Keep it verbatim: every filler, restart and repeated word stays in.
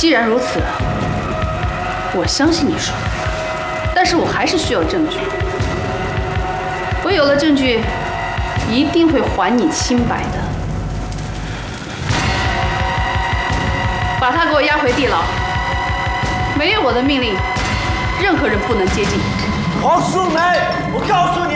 既然如此，我相信你说的，但是我还是需要证据。我有了证据，一定会还你清白的。把他给我押回地牢，没有我的命令，任何人不能接近。 黄素梅，我告诉你。